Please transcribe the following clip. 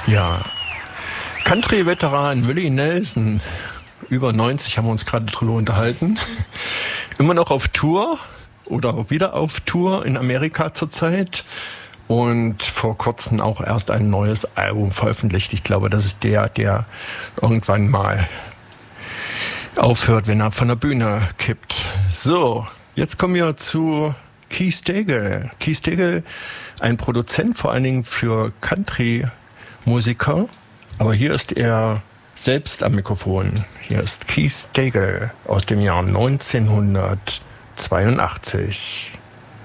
Ja, Country-Veteran Willie Nelson, über 90, haben wir uns gerade drüber unterhalten. Immer noch auf Tour oder wieder auf Tour in Amerika zurzeit. Und vor kurzem auch erst ein neues Album veröffentlicht. Ich glaube, das ist der irgendwann mal aufhört, wenn er von der Bühne kippt. So, jetzt kommen wir zu Keith Stegall. Keith Stegall, ein Produzent vor allen Dingen für Country-Musiker. Aber hier ist er selbst am Mikrofon. Hier ist Keith Stegall aus dem Jahr 1982.